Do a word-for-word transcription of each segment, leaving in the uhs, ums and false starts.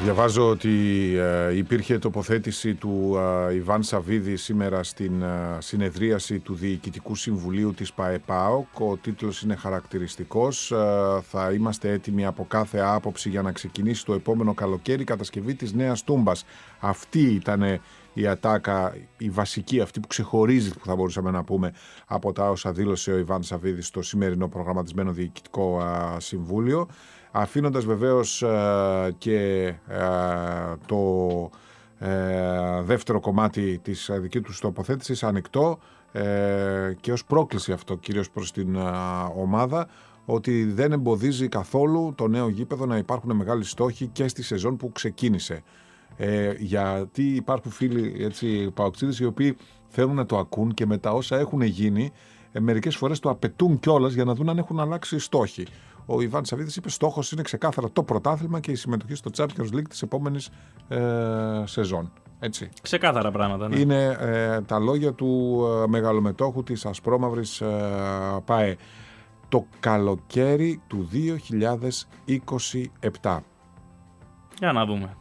Διαβάζω ότι ε, υπήρχε τοποθέτηση του ε, Ιβάν Σαββίδη σήμερα στην ε, συνεδρίαση του Διοικητικού Συμβουλίου της ΠΑΕΠΑΟΚ. Ο τίτλος είναι χαρακτηριστικός. Ε, θα είμαστε έτοιμοι από κάθε άποψη για να ξεκινήσει το επόμενο καλοκαίρι η κατασκευή της νέας τούμπας. Αυτή ήταν η ατάκα, η βασική, αυτή που ξεχωρίζει, που θα μπορούσαμε να πούμε, από τα όσα δήλωσε ο Ιβάν Σαββίδης στο σημερινό προγραμματισμένο Διοικητικό ε, Συμβούλιο. Αφήνοντας βεβαίως ε, και ε, το ε, δεύτερο κομμάτι της δική του τοποθέτησης ανοιχτό ε, και ως πρόκληση αυτό κυρίως προς την ε, ομάδα, ότι δεν εμποδίζει καθόλου το νέο γήπεδο να υπάρχουν μεγάλοι στόχοι και στη σεζόν που ξεκίνησε. Ε, γιατί υπάρχουν φίλοι έτσι, παοξίδες οι οποίοι θέλουν να το ακούν και με τα όσα έχουν γίνει ε, μερικές φορές το απαιτούν κιόλας για να δουν αν έχουν αλλάξει οι στόχοι. Ο Ιβάν Σαββίδης είπε στόχος είναι ξεκάθαρα το πρωτάθλημα και η συμμετοχή στο Champions League της επόμενης ε, σεζόν. Έτσι. Ξεκάθαρα πράγματα. Ναι. Είναι ε, τα λόγια του ε, μεγαλομετόχου της Ασπρόμαυρης ε, ΠΑΕ. Το καλοκαίρι του δύο χιλιάδες είκοσι επτά. Για να δούμε.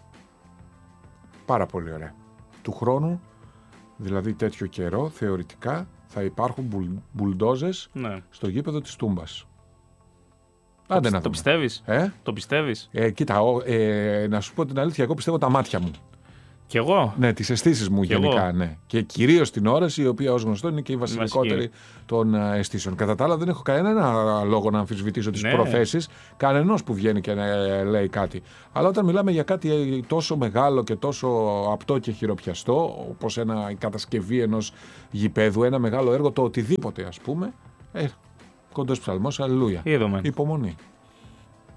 Πάρα πολύ ωραία. Του χρόνου, δηλαδή τέτοιο καιρό, θεωρητικά θα υπάρχουν μπουλ, μπουλντόζες ναι. στο γήπεδο της Τούμπας. Το, Άντε, το, το πιστεύεις? Ε? Το πιστεύεις? Ε, κοίτα, ε, να σου πω την αλήθεια, εγώ πιστεύω τα μάτια μου. Κι εγώ. Ναι, τις αισθήσεις μου Κι γενικά, εγώ. ναι. Και κυρίως την όραση, η οποία ως γνωστό είναι και η βασιλικότερη των αισθήσεων. Κατά τα άλλα, δεν έχω κανένα λόγο να αμφισβητήσω τις ναι. προθέσεις κανενός που βγαίνει και λέει κάτι. Αλλά όταν μιλάμε για κάτι τόσο μεγάλο και τόσο απτό και χειροπιαστό, όπως ένα, η κατασκευή ενός γηπέδου, ένα μεγάλο έργο, το οτιδήποτε ας πούμε, ε, κοντός ψαλμός, αλληλούια. Είδαμε. Υπομονή.